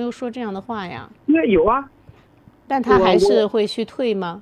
有说这样的话呀？ 应该有啊。 但他还是会去退吗？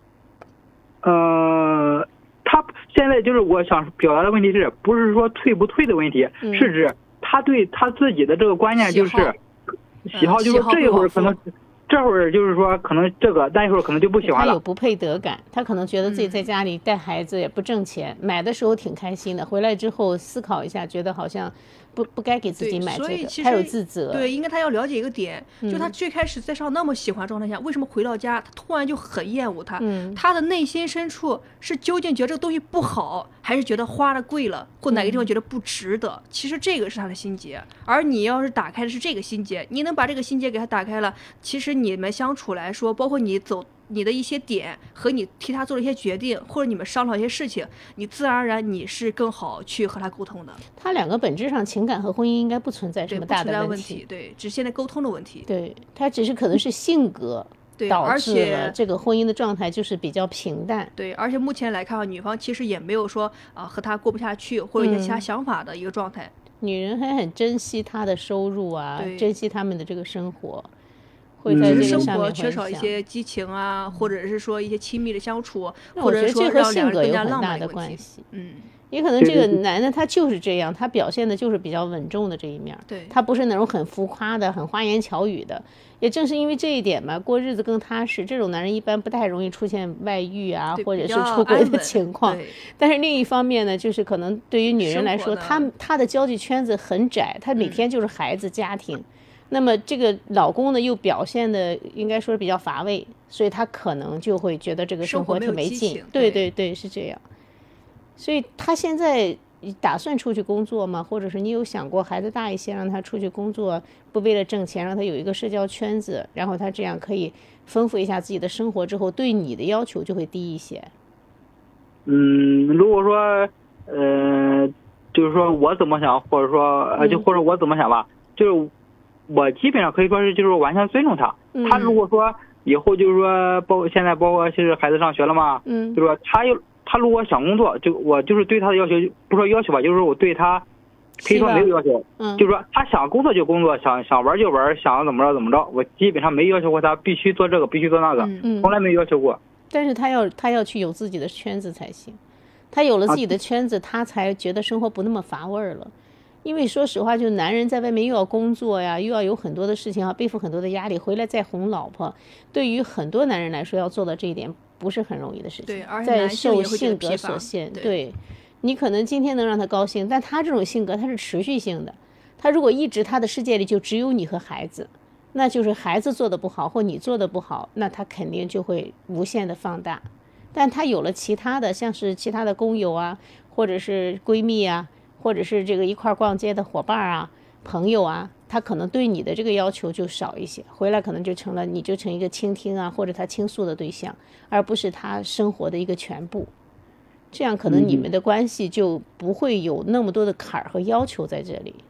他现在就是我想表达的问题是不是说退不退的问题，是指他对他自己的这个观念就是喜好，就是这一会儿可能这会儿就是说可能这个，但一会儿可能就不喜欢了。 他有不配得感，他可能觉得自己在家里带孩子也不挣钱，买的时候挺开心的，回来之后思考一下，觉得好像不该给自己买这个，他有自责。 对，应该他要了解一个点，就他最开始在上那么喜欢状态下，为什么回到家他突然就很厌恶他？他的内心深处是究竟觉得这个东西不好，还是觉得花的贵了，或哪个地方觉得不值得？其实这个是他的心结，而你要是打开的是这个心结，你能把这个心结给他打开了，其实你们相处来说，包括你的一些点和你替他做了一些决定，或者你们商量一些事情，你自然而然你是更好去和他沟通的。 他两个本质上情感和婚姻应该不存在什么大的问题，对，只是现在沟通的问题。 对，他只是可能是性格导致了这个婚姻的状态就是比较平淡。 对，而且目前来看，女方其实也没有说和他过不下去或者一些其他想法的一个状态。 女人还很珍惜他的收入啊，珍惜他们的这个生活。会在这个上面生活缺少一些激情啊，或者是说一些亲密的相处， 或者说让性格有很大的关系。也可能这个男的他就是这样，他表现的就是比较稳重的这一面。 对， 他不是那种很浮夸的、很花言巧语的。也正是因为这一点嘛，过日子更踏实。这种男人一般不太容易出现外遇啊，或者是出轨的情况。但是另一方面呢，就是可能对于女人来说，她的交际圈子很窄，她每天就是孩子、家庭。那么这个老公呢，又表现的应该说比较乏味，所以他可能就会觉得这个生活挺没劲。对对对，是这样。所以他现在打算出去工作吗？或者是你有想过孩子大一些让他出去工作，不为了挣钱，让他有一个社交圈子，然后他这样可以丰富一下自己的生活之后，对你的要求就会低一些。 如果说就是说我怎么想，或者说或者我怎么想吧，就是我基本上可以说是就是完全尊重他。他如果说以后就是说现在包括是孩子上学了嘛，就是说他如果想工作，我就是对他的要求，不说要求吧，就是我对他可以说没有要求，就是说他想工作就工作，想玩就玩，想怎么着，我基本上没要求过他必须做这个必须做那个，从来没要求过。 但是他要去有自己的圈子才行，他有了自己的圈子，他才觉得生活不那么乏味了。因为说实话，就男人在外面又要工作呀，又要有很多的事情，要背负很多的压力，回来再哄老婆，对于很多男人来说，要做到这一点不是很容易的事情。 对，而且在受性格所限。对，你可能今天能让他高兴，但他这种性格他是持续性的。他如果一直他的世界里就只有你和孩子，那就是孩子做的不好或你做的不好，那他肯定就会无限的放大。但他有了其他的，像是其他的工友啊，或者是闺蜜啊，或者是这个一块逛街的伙伴啊、朋友啊，他可能对你的这个要求就少一些，回来可能就成一个倾听啊，或者他倾诉的对象，而不是他生活的一个全部。这样可能你们的关系就不会有那么多的坎儿和要求在这里。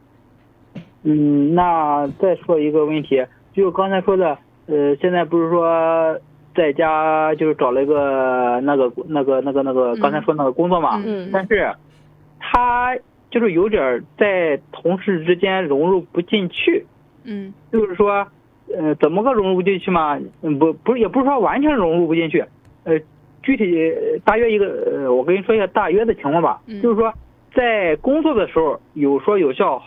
那再说一个问题，就刚才说的，现在不是说在家就是找了一个那个刚才说那个工作嘛，但是他就是有点在同事之间融入不进去，就是说，怎么个融入不进去嘛？也不是说完全融入不进去，具体大约我跟你说一下大约的情况吧，就是说，在工作的时候有说有笑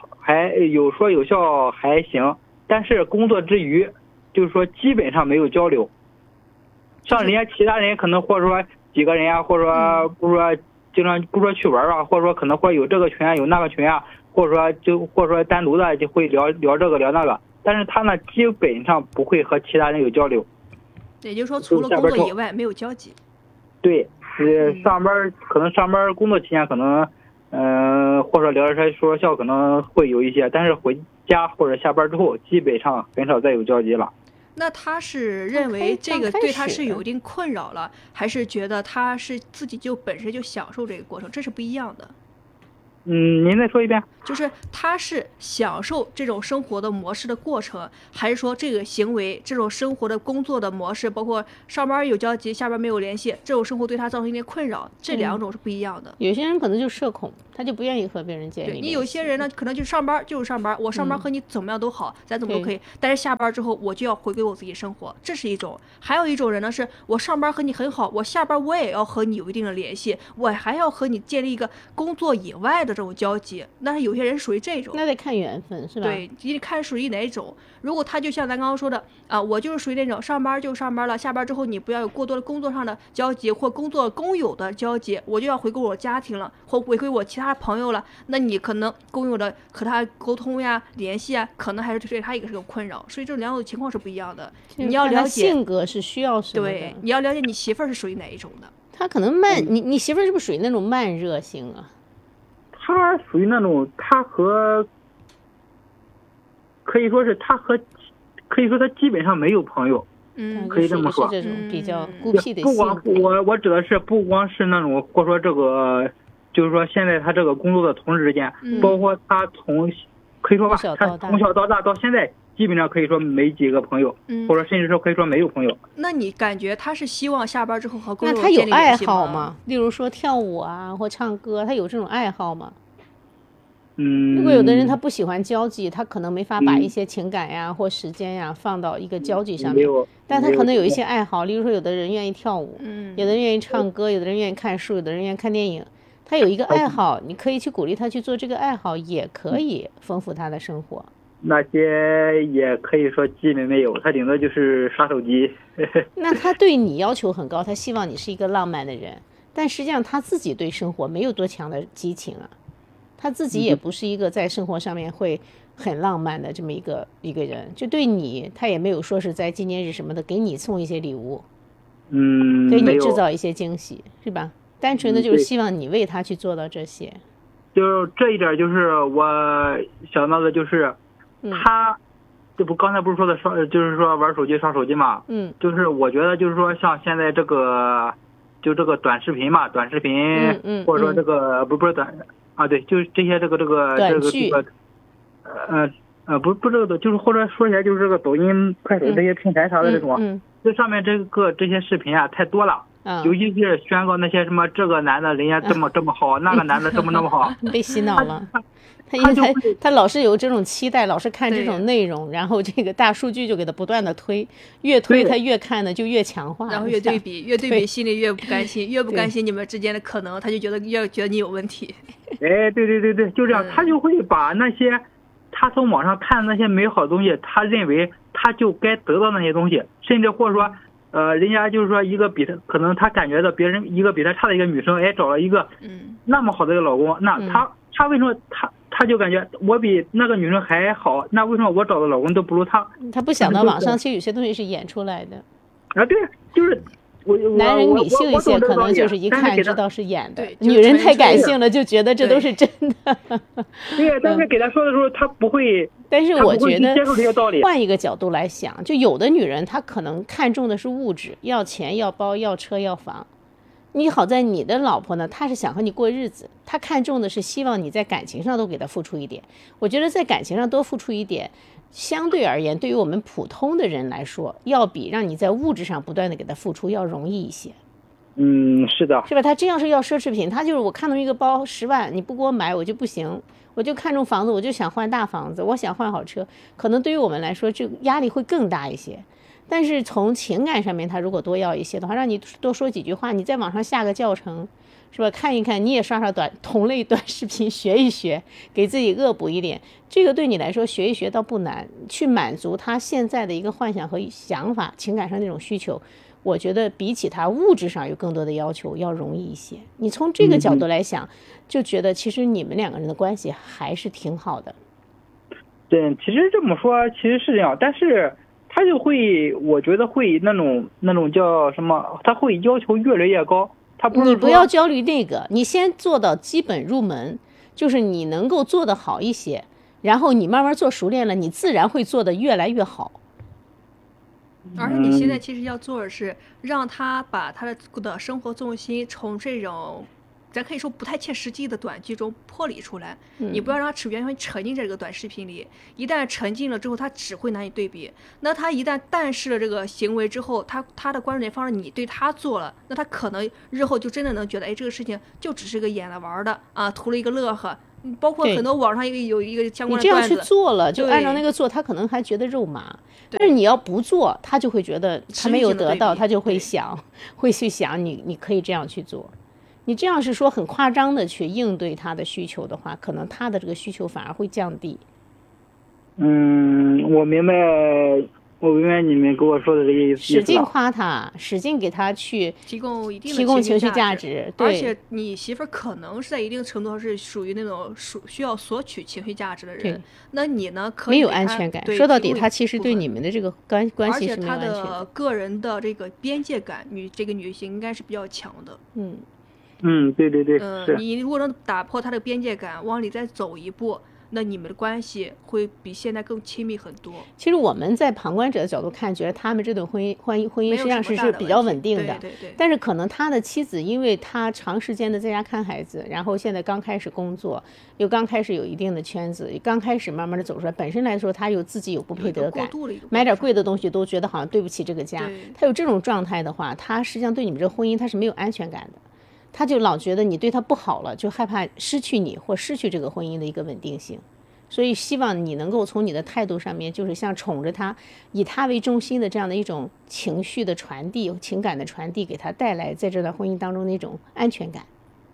还行，但是工作之余，就是说基本上没有交流，像人家其他人可能或者说几个人啊，或者说不说。经常不说去玩啊，或者说可能会有这个群啊，有那个群啊，或者说单独的就会聊这个聊那个，但是他呢基本上不会和其他人有交流， 也就是说除了工作以外没有交集。 对，上班工作期间可能或者聊着天说笑可能会有一些，但是回家或者下班之后基本上很少再有交集了。 那他是认为这个对他是有一定困扰了，还是觉得他是自己就本身就享受这个过程？这是不一样的。 您再说一遍。 就是他是享受这种生活的模式的过程，还是说这个行为这种生活的工作的模式，包括上班有交集下班没有联系，这种生活对他造成一定困扰，这两种是不一样的。 有些人可能就社恐，他就不愿意和别人建立联系。 你有些人呢可能就上班就是上班，我上班和你怎么样都好，咱怎么都可以，但是下班之后我就要回归我自己生活，这是一种。还有一种人呢，是我上班和你很好，我下班我也要和你有一定的联系，我还要和你建立一个工作以外的这种交集。但是有些人属于这种， 那得看缘分是吧？ 对，你看属于哪种。如果他就像咱刚刚说的啊，我就是属于那种上班就上班了，下班之后你不要有过多的工作上的交集或工作公有的交集，我就要回归我家庭了，或回归我其他朋友了，那你可能公有的和他沟通呀联系啊，可能还是对他一个是个困扰。所以这两种情况是不一样的，你要了解性格是需要什么的。 对，你要了解你媳妇儿是属于哪一种的。 他可能慢，你媳妇儿是不是属于那种慢热型啊？ 他属于那种，可以说他基本上没有朋友，可以这么说。 是这种比较孤僻的性格。 不光我指的是不光是那种，或者说这个，就是说现在他这个工作的同事之间，包括他可以说吧，他从小到大到现在，基本上可以说没几个朋友，或者甚至说可以说没有朋友。 那你感觉他是希望下班之后和工友那他有爱好吗？例如说跳舞啊，或唱歌，他有这种爱好吗？如果有的人他不喜欢交际，他可能没法把一些情感呀或时间呀放到一个交际上面，但他可能有一些爱好，例如说有的人愿意跳舞，有的人愿意唱歌，有的人愿意看书，有的人愿意看电影，他有一个爱好，你可以去鼓励他去做这个爱好，也可以丰富他的生活。 那些也可以说基本没有，他顶多就是刷手机。 那他对你要求很高，他希望你是一个浪漫的人，但实际上他自己对生活没有多强的激情啊，他自己也不是一个在生活上面会很浪漫的这么一个人，就对你他也没有说是在纪念日什么的给你送一些礼物，给你制造一些惊喜，是吧？单纯的就是希望你为他去做到这些。 就这一点就是我想到的，就是他这不刚才不是说的就是说玩手机刷手机嘛，就是我觉得就是说像现在这个就这个短视频嘛，或者说这个不是短啊，对，就是这些这个不这个就是或者说起来就是这个抖音、快手这些平台啥的这种，这上面这些视频啊太多了。尤其是宣告那些什么这个男的人家这么好，那个男的这么好， 被洗脑了。他老是有这种期待，老是看这种内容，然后这个大数据就给他不断的推，越推他越看的就越强化， 然后越对比心里越不甘心，越不甘心你们之间的可能，他就越觉得你有问题。 哎，对，就这样，他就会把那些他从网上看的那些美好的东西，他认为他就该得到那些东西，甚至或者说人家就是说一个比他可能他感觉到别人一个比他差的一个女生，找了一个那么好的一个老公，那他为什么他就感觉我比那个女生还好，那为什么我找的老公都不如他？ 他不想到网上其实有些东西是演出来的啊，对，就是男人理性一些，可能就是一看知道是演的，女人太感性了，就觉得这都是真的。 对，但是给他说的时候，他不会。 但是我觉得换一个角度来想，就有的女人她可能看重的是物质，要钱、要包、要车、要房。你好在你的老婆呢，她是想和你过日子，她看重的是希望你在感情上都给她付出一点。我觉得在感情上多付出一点，相对而言，对于我们普通的人来说，要比让你在物质上不断的给她付出要容易一些。 是的， 是吧？他这样是要奢侈品，他就是我看中一个包10万，你不给我买我就不行，我就看中房子，我就想换大房子，我想换好车，可能对于我们来说，这个压力会更大一些。但是从情感上面，他如果多要一些的话，让你多说几句话，你在网上下个教程，是吧？看一看，你也刷同类短视频，学一学，给自己恶补一点，这个对你来说学一学倒不难，去满足他现在的一个幻想和想法，情感上那种需求。我觉得比起他物质上有更多的要求要容易一些。你从这个角度来想，就觉得其实你们两个人的关系还是挺好的。 对，其实这么说其实是这样，但是他就会，我觉得会那种叫什么，他会要求越来越高。他不是， 你不要焦虑那个，你先做到基本入门，就是你能够做得好一些，然后你慢慢做熟练了，你自然会做得越来越好。 而且你现在其实要做的是让他把他的生活重心从这种咱可以说不太切实际的短剧中剥离出来。你不要让他完全沉浸在这个短视频里，一旦沉浸了之后，他只会拿你对比。那他一旦淡视了这个行为之后，他的关注点放在你对他做了，那他可能日后就真的能觉得，哎，这个事情就只是个演了玩的啊，图了一个乐呵。包括很多网上有一个相关的段子， 你这样去做了，就按照那个做，他可能还觉得肉麻。但是你要不做，他就会觉得他没有得到，他就会去想你可以这样去做。你这样是说很夸张的去应对他的需求的话，可能他的这个需求反而会降低。 我明白你们跟我说的这个意思。 使劲夸他，使劲给他去提供一定的情绪价值，对。 而且你媳妇儿可能是在一定程度上是属于那种需要索取情绪价值的人，那你呢可以没有安全感。说到底，他其实对你们的这个关系是没有安全感。 而且他的个人的这个边界感，这个女性应该是比较强的。 对对对， 你如果能打破他的边界感，往里再走一步，那你们的关系会比现在更亲密很多。 其实我们在旁观者的角度看，觉得他们这段婚姻实际上是比较稳定的。 对。 但是可能他的妻子，因为他长时间的在家看孩子，然后现在刚开始工作，又刚开始有一定的圈子，刚开始慢慢的走出来，本身来说他自己有不配得感，买点贵的东西都觉得好像对不起这个家。他有这种状态的话，他实际上对你们这个婚姻他是没有安全感的。他就老觉得你对他不好了，就害怕失去你或失去这个婚姻的一个稳定性。所以希望你能够从你的态度上面，就是像宠着他，以他为中心的这样的一种情绪的传递、情感的传递，给他带来在这段婚姻当中的一种安全感。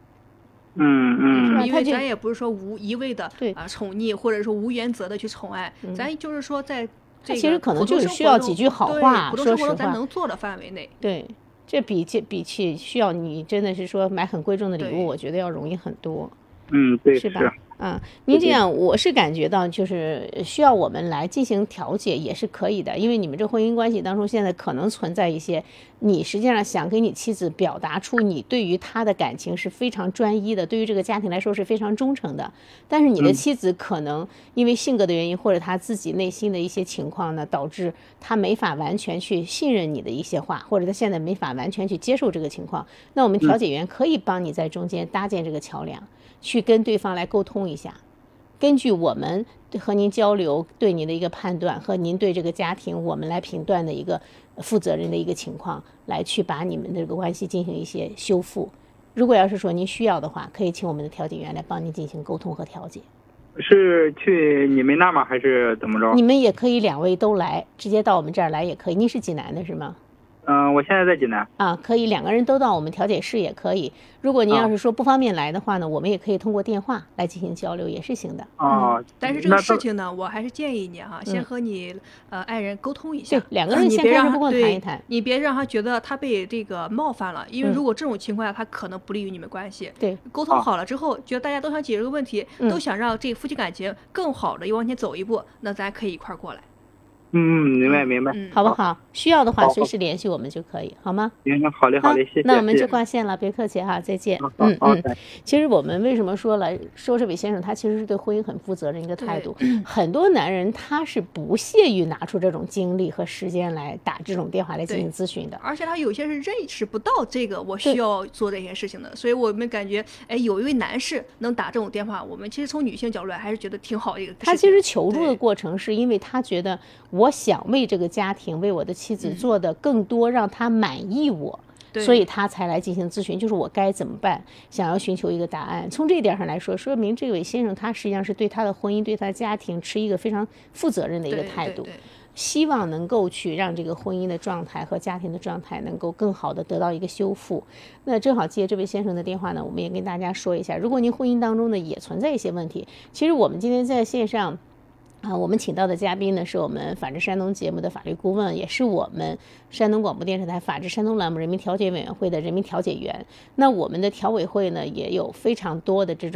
因为咱也不是说一味的宠溺，或者说无原则的去宠爱，咱就是说在这个其实可能就是需要几句好话， 普通生活中咱能做的范围内。 对。这比起需要你真的是说买很贵重的礼物，我觉得要容易很多。 对， 是吧？您这样我是感觉到就是需要我们来进行调解也是可以的，因为你们这婚姻关系当中现在可能存在一些你实际上想给你妻子表达出你对于她的感情是非常专一的，对于这个家庭来说是非常忠诚的，但是你的妻子可能因为性格的原因或者她自己内心的一些情况呢，导致她没法完全去信任你的一些话，或者她现在没法完全去接受这个情况，那我们调解员可以帮你在中间搭建这个桥梁，去跟对方来沟通一下，根据我们和您交流对您的一个判断和您对这个家庭我们来评断的一个负责任的一个情况，来去把你们的这个关系进行一些修复。如果要是说您需要的话，可以请我们的调解员来帮您进行沟通和调解。 是去你们那吗？还是怎么着？ 你们也可以两位都来，直接到我们这儿来也可以。您是济南的是吗？ 我现在在济南可以两个人都到我们调解室也可以。如果您要是说不方便来的话呢，我们也可以通过电话来进行交流，也是行的。 但是这个事情呢，我还是建议你先和你爱人沟通一下， 对，两个人先开诚布公谈一谈， 你别让他觉得他被这个冒犯了，因为如果这种情况下，他可能不利于你们关系。 对， 沟通好了之后，觉得大家都想解决这个问题，都想让这个夫妻感情更好的往前走一步，那咱可以一块儿过来。 明白， 好不好？需要的话随时联系我们就可以，好吗？ 行，好嘞，谢谢。 那我们就挂线了，别客气哈，再见。其实我们为什么说这位先生他其实是对婚姻很负责任一个态度。很多男人他是不屑于拿出这种精力和时间来打这种电话来进行咨询的， 而且他有些是认识不到这个我需要做这件事情的，所以我们感觉有一位男士能打这种电话，我们其实从女性角度来还是觉得挺好的一个事情。 他其实求助的过程是因为他觉得我想为这个家庭为我的妻子做的更多，让他满意我，所以他才来进行咨询，就是我该怎么办，想要寻求一个答案。从这一点上来说，说明这位先生他实际上是对他的婚姻对他的家庭持一个非常负责任的一个态度，希望能够去让这个婚姻的状态和家庭的状态能够更好的得到一个修复。那正好接这位先生的电话呢，我们也跟大家说一下，如果您婚姻当中呢也存在一些问题，其实我们今天在线上我们请到的嘉宾呢，是我们法治山东节目的法律顾问，也是我们山东广播电视台法治山东栏目人民调解委员会的人民调解员。那我们的调委会呢，也有非常多的这种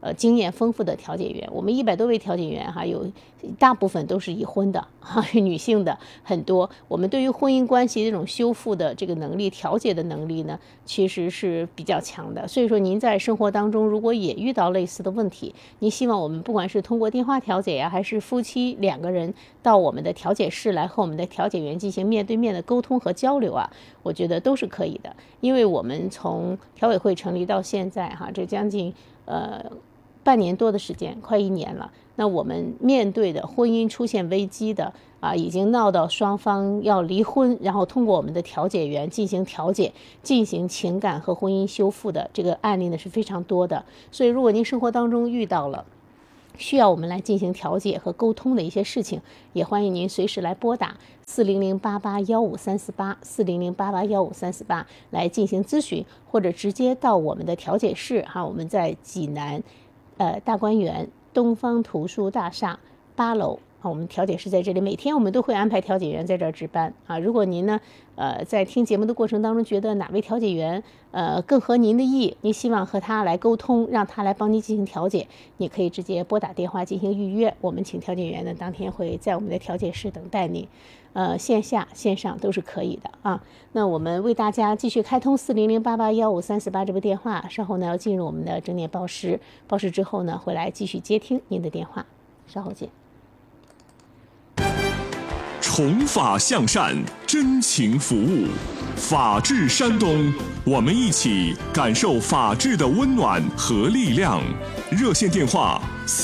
经验丰富的调解员。我们100多位调解员哈，有大部分都是已婚的哈，女性的很多。我们对于婚姻关系这种修复的这个能力、调解的能力呢，其实是比较强的。所以说，您在生活当中如果也遇到类似的问题，您希望我们不管是通过电话调解呀，还是夫妻2个人到我们的调解室来和我们的调解员进行面对面的沟通和交流啊，我觉得都是可以的。因为我们从调委会成立到现在哈，这将近半年多的时间，快1年了。那我们面对的婚姻出现危机的已经闹到双方要离婚，然后通过我们的调解员进行调解，进行情感和婚姻修复的这个案例呢是非常多的。所以如果您生活当中遇到了需要我们来进行调解和沟通的一些事情，也欢迎您随时来拨打400881538 400881538来进行咨询，或者直接到我们的调解室哈，我们在济南大观园东方图书大厦8楼我们调解室在这里，每天我们都会安排调解员在这儿值班啊。如果您呢在听节目的过程当中觉得哪位调解员更合您的意，您希望和他来沟通，让他来帮您进行调解，你可以直接拨打电话进行预约，我们请调解员呢当天会在我们的调解室等待你，线下线上都是可以的啊。那我们为大家继续开通400881538这部电话，稍后呢要进入我们的整点报时，报时之后呢会来继续接听您的电话，稍后见。 从法向善，真情服务，法治山东，我们一起感受法治的温暖和力量。热线电话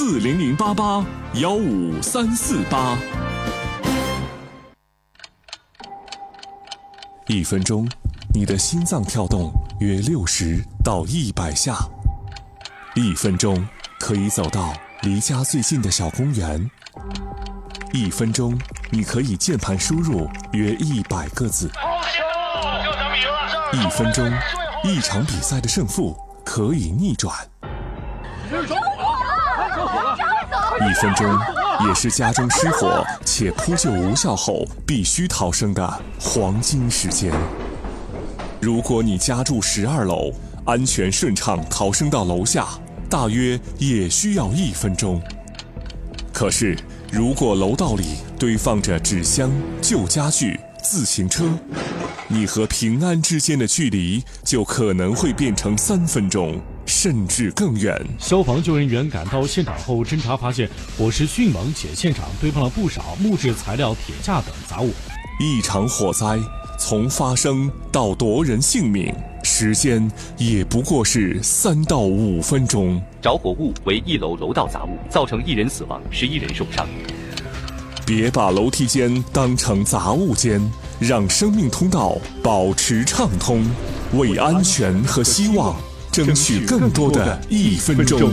40088-15348。1分钟，你的心脏跳动约60到100下。1分钟可以走到离家最近的小公园。1分钟，你可以键盘输入约100个字。1分钟，一场比赛的胜负可以逆转。1分钟，也是家中失火且扑救无效后必须逃生的黄金时间。如果你家住12楼，安全顺畅逃生到楼下，大约也需要1分钟。可是如果楼道里堆放着纸箱、旧家具、自行车，你和平安之间的距离就可能会变成3分钟，甚至更远。 消防救援员赶到现场后侦查发现，火势迅猛，且现场堆放了不少木质材料、铁架等杂物。 一场火灾从发生到夺人性命，时间也不过是3到5分钟。 着火物为1楼楼道杂物，造成1人死亡，11人受伤。 别把楼梯间当成杂物间，让生命通道保持畅通，为安全和希望争取更多的1分钟。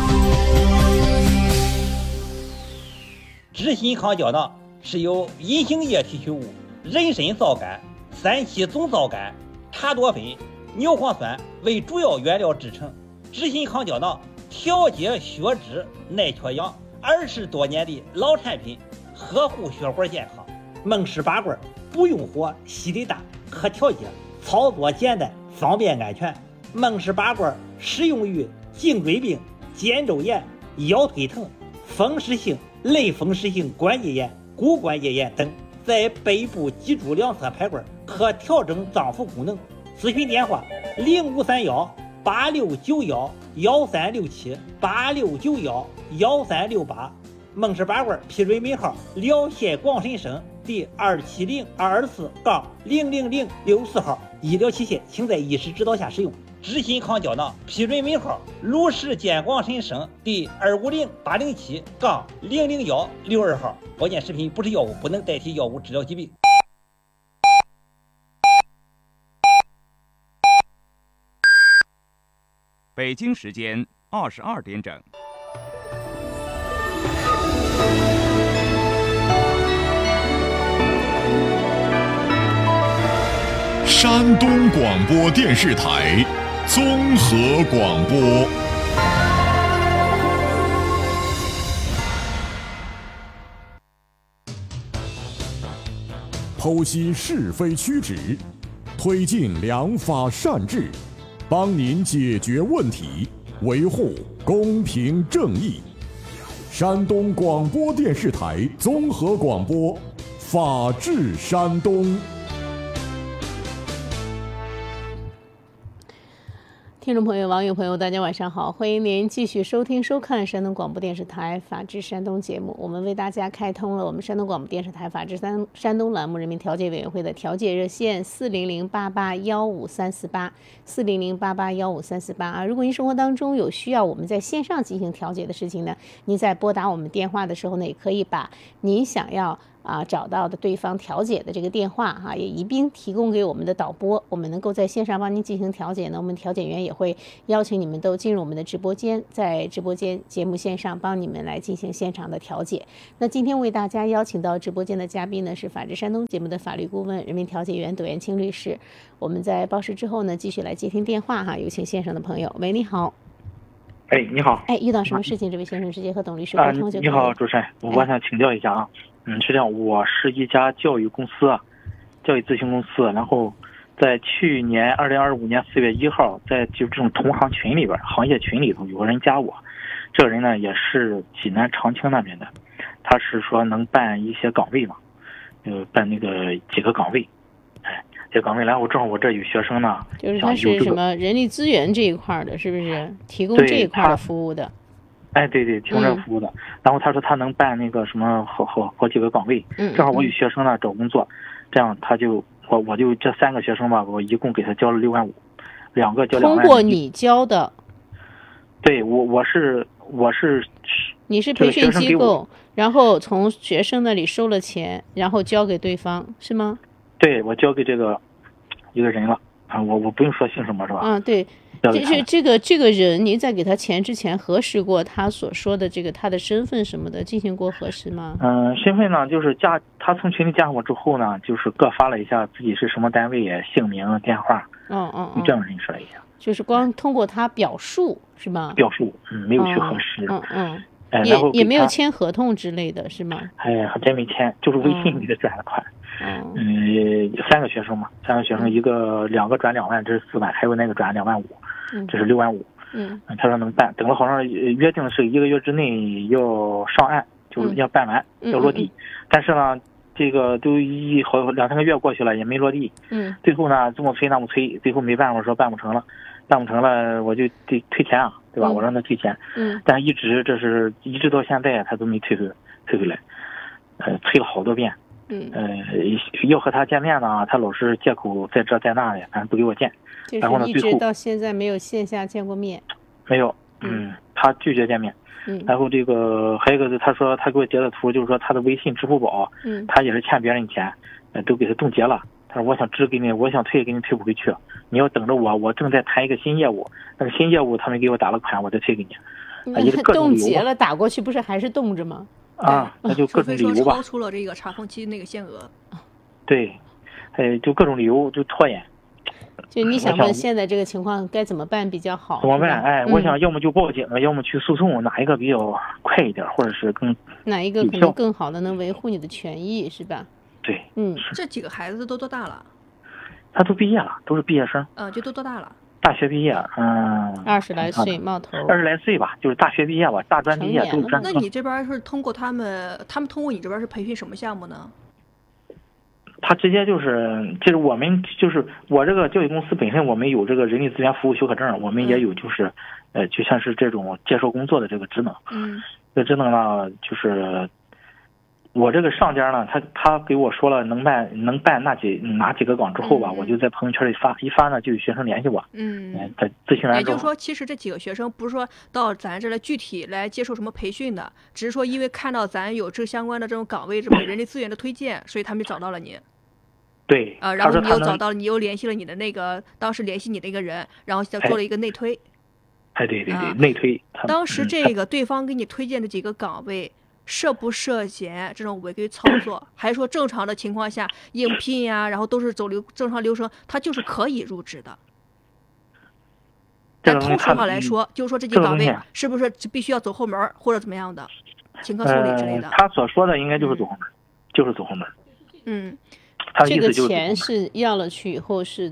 知心抗胶囊是由银杏叶提取物、人参皂苷、3烯总皂苷、茶多酚、牛磺酸为主要原料制成。知心抗胶囊调节血脂、耐缺氧，20多年的老产品，呵护血管健康。焖食拔罐不用火，吸力大，可调节，操作简单，方便安全。焖食拔罐适用于颈椎病、肩周炎、腰腿疼、风湿性、类风湿性关节炎、骨关节炎等，在背部脊柱两侧排罐，可调整脏腑功能。咨询电话：0531-8691-1367 8691-1368。焖食拔罐批准门号：辽县广深省第270-224-00064号。医疗器械请在医师指导下使用。知心抗胶囊批准门号：鲁市监广深省第250-807-001-62号。保健食品不是药物，不能代替药物治疗疾病。 北京时间22点整。 山东广播电视台综合广播。剖析是非曲直，推进良法善治，帮您解决问题， 维护公平正义。山东广播电视台综合广播，法治山东。 听众朋友、网友朋友，大家晚上好！欢迎您继续收听、收看山东广播电视台《法治山东》节目。我们为大家开通了我们山东广播电视台《法治山东》栏目人民调解委员会的调解热线400881538，400881538啊。如果您生活当中有需要我们在线上进行调解的事情呢，您在拨打我们电话的时候呢，也可以把您想要找到的对方调解的这个电话也一并提供给我们的导播，我们能够在线上帮您进行调解呢。我们调解员也会邀请你们都进入我们的直播间，在直播间节目线上帮你们来进行现场的调解。那今天为大家邀请到直播间的嘉宾呢是法治山东节目的法律顾问、人民调解员窦元清律师。我们在报时之后呢，继续来接听电话有请线上的朋友。喂，你好。 你好。 遇到什么事情，这位先生直接和董律师沟通就可以。 你好，主持人，我想请教一下是这样，我是一家教育公司教育咨询公司，然后在去年2025年4月1号，在就这种同行群里边，行业群里头有个人加我，这个人呢也是济南长青那边的，他是说能办一些岗位嘛，办那个几个岗位，这岗位，然后正好我这有学生呢， 就是他是什么人力资源这一块的，是不是提供这一块的服务的？ 对，提供这个服务的。然后他说他能办那个什么好几个岗位，正好我有学生呢找工作，这样他就我就这3个学生吧，我一共给他交了6万5，2个交2万。 通过你交的？ 对，我是你是培训机构，然后从学生那里收了钱，然后交给对方，是吗？ 对，我交给这个一个人了我不用说姓什么是吧？ 对。这个人，您在给他钱之前核实过他所说的这个他的身份什么的，进行过核实吗？ 身份呢，就是他从群里加我之后呢，就是各发了一下自己是什么单位、姓名、电话，这样认识了一下。 就是光通过他表述是吗？ 表述，没有去核实。 也没有签合同之类的是吗？ 还真没签，就是微信里的转的款。3个学生嘛，3个学生，2个转2万，这是4万，还有那个转2万5，这是6万5。他说能办，等了好像约定是1个月之内要上岸，就是要办完，要落地。但是呢，这个都好2-3个月过去了也没落地。最后呢，这么催那么催，最后没办法，说办不成了，我就得退钱对吧？我让他退钱。但一直到现在他都没退回来，催了好多遍。要和他见面呢，他老是借口在这在那的，反正不给我见。然后呢， 一直到现在没有线下见过面。 没有，他拒绝见面。然后这个还有一个，他说他给我截的图，就是说他的微信、支付宝，他也是欠别人钱，都给他冻结了。他说我想支给你，我想退给你，退不回去。你要等着我正在谈一个新业务，那个新业务他们给我打了款，我再退给你。 冻结了，打过去不是还是冻着吗？ 那就各种理由吧。 超出了这个查封期那个限额。 对，就各种理由就拖延。 就你想问现在这个情况该怎么办比较好？ 怎么办？我想要么就报警，要么去诉讼，哪一个比较快一点，或者是哪一个可能更好的能维护你的权益，是吧？ 对， 这几个孩子都多大了？ 他都毕业了，都是毕业生。 就都多大了？ 大学毕业 ，20来岁冒头 ，20来岁吧，就是大学毕业吧，大专毕业都专。 那你这边是通过他们通过你这边是培训什么项目呢？ 他直接就是我们就是我这个教育公司本身我们有这个人力资源服务许可证，我们也有就是就像是这种介绍工作的这个职能。这个职能呢，就是我这个上家呢，他给我说了能办哪几个岗之后吧，我就在朋友圈里一发呢，就有学生联系我。在咨询完之后， 也就是说，其实这几个学生不是说到咱这来具体来接受什么培训的，只是说因为看到咱有这相关的这种岗位这种人力资源的推荐，所以他们找到了你。 对。 然后你又找到了，你又联系了你的那个当时联系你那个人，然后做了一个内推。 对，内推。 当时这个对方给你推荐的几个岗位。涉不涉嫌这种违规操作，还是说正常的情况下应聘呀，然后都是走正常流程，他就是可以入职的。但通俗话来说，就是说这几个岗位是不是必须要走后门或者怎么样的，请客处理之类的。 他所说的应该就是走后门，就是走后门。 他的意思就是这个钱是要了去以后是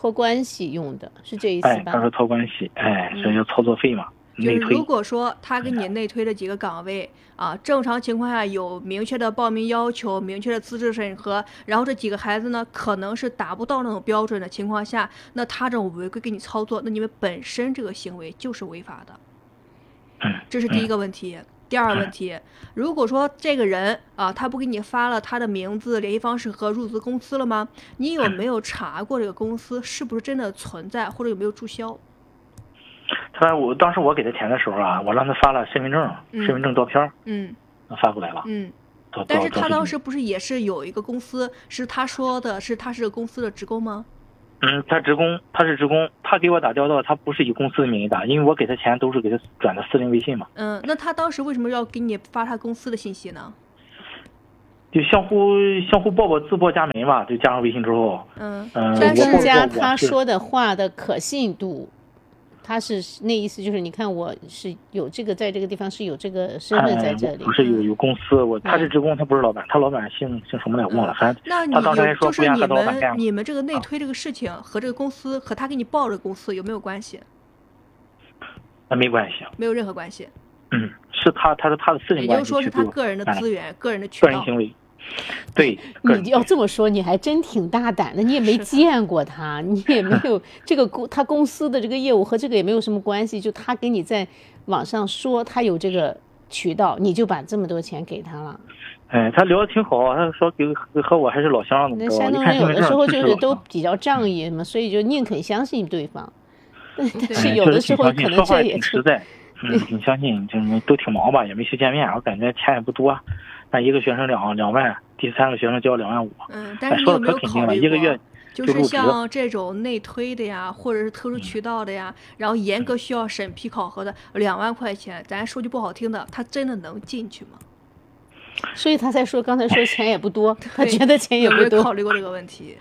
托关系用的，是这意思吧？ 他说托关系，这就操作费嘛。 就是如果说他给你内推的几个岗位啊，正常情况下有明确的报名要求、明确的资质审核，然后这几个孩子呢可能是达不到那种标准的情况下，那他这种违规给你操作，那你们本身这个行为就是违法的。这是第一个问题。第二个问题，如果说这个人啊，他不给你发了他的名字、联系方式和入资公司了吗？你有没有查过这个公司是不是真的存在，或者有没有注销？ 当时我给他钱的时候啊，我让他发了身份证照片，发过来了， 但是他当时不是也是有一个公司，是他说的是他是公司的职工吗？ 他是职工，他给我打交道，他不是以公司的名义打，因为我给他钱都是给他转的私人微信嘛。 那他当时为什么要给你发他公司的信息呢？ 就相互报自报家门吧，就加上微信之后， 增加他说的话的可信度。他是那意思就是，你看我是有这个在这个地方是有这个身份在这里， 不是有公司，他是职工，他不是老板，他老板姓什么来忘了，反正他当时还说不愿和老板干。 你们这个内推这个事情和这个公司和他给你报这个公司有没有关系？ 没关系， 没有任何关系。 是他说他的私人关系， 也就是说是他个人的资源、个人的渠道、 个人行为。对， 你要这么说，你还真挺大胆的。你也没见过他，你也没有这个他公司的这个业务和这个也没有什么关系。就他给你在网上说他有这个渠道，你就把这么多钱给他了。 他聊得挺好，他说和我还是老乡的。 那山东人有的时候就是都比较仗义嘛，所以就宁肯相信对方。但是有的时候可能这也实在，挺相信，就是都挺忙吧，也没去见面，我感觉钱也不多。但一个学生2万，第3个学生交2万5。 但是你有没有考虑一个月就是像这种内推的呀，或者是特殊渠道的呀，然后严格需要审批考核的2万块钱，咱说句不好听的，他真的能进去吗？ 所以他才说刚才说钱也不多，他觉得钱也不多。 有没有考虑过这个问题？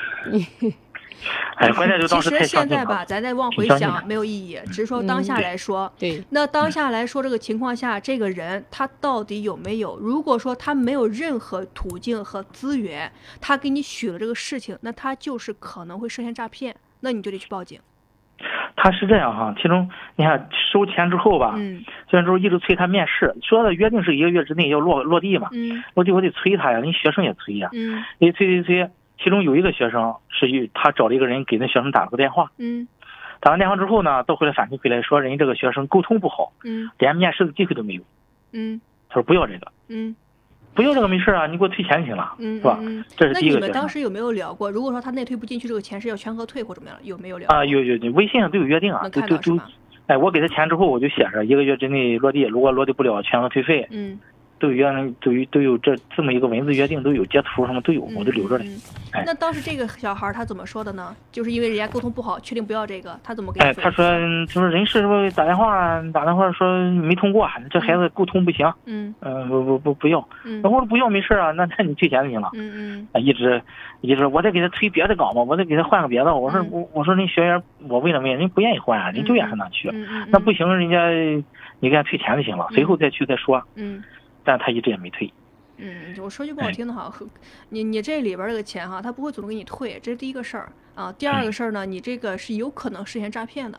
关键就当时其实现在吧，咱再往回想没有意义，只是说当下来说， 对， 那当下来说这个情况下，这个人他到底有没有？如果说他没有任何途径和资源，他给你许了这个事情，那他就是可能会涉嫌诈骗，那你就得去报警。 他是这样哈，其中你看收钱之后吧，收钱之后一直催他面试，说的约定是1个月之内要落地嘛，落地我得催他呀，人学生也催呀，也催。其中有一个学生他找了一个人给那学生打了个电话，打完电话之后呢，到回来反馈回来说人这个学生沟通不好，连面试的机会都没有，他说不要这个，不要这个没事啊，你给我退钱就行了，是吧？这是第一个学生。 那你们当时有没有聊过？如果说他内推不进去，这个钱是要全额退或怎么样？有没有聊？ 有，微信上都有约定啊，都。我给他钱之后，我就写着1个月之内落地，如果落地不了，全额退费。都有这么一个文字约定，都有截图什么都有，我都留着呢。 那当时这个小孩他怎么说的呢？就是因为人家沟通不好，确定不要这个，他怎么跟你说？ 他说人事打电话说没通过，这孩子沟通不行。不要。我说不要没事啊，那你退钱就行了。一直我再给他推别的岗吧，我再给他换个别的。我说那学员我问了，人不愿意换啊，人就愿意上那去。那不行，人家你给他退钱就行了，随后再去再说。但他一直也没退。 我说句不好听的哈，你这里边这个钱哈，他不会主动给你退，这是第一个事儿啊。第二个事儿呢，你这个是有可能实现诈骗的。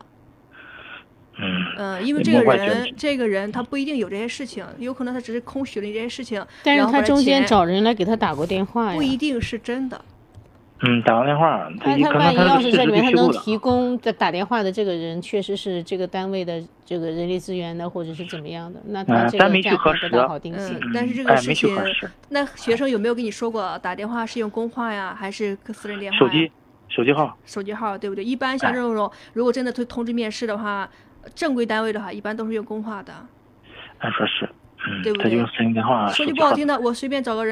因为这个人他不一定有这些事情，有可能他只是空许了这些事情， 但是他中间找人来给他打过电话呀， 不一定是真的。 打个电话， 他万一要是这里面他能提供打电话的这个人确实是这个单位的这个人力资源的，或者是怎么样的，那他这个价格不大好定性。 但是这个事情，那学生有没有跟你说过打电话是用公话呀，还是私人电话？手机号对不对？一般像这种，如果真的通知面试的话，正规单位的话，一般都是用公话的。 按说是， 对不对？ 他用私人电话。 说句不好听的，我随便找个人。